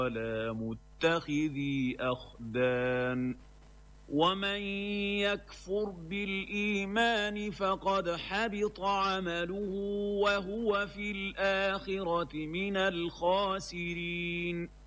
ولا متخذي أخدان ومن يكفر بالإيمان فقد حبط عمله وهو في الآخرة من الخاسرين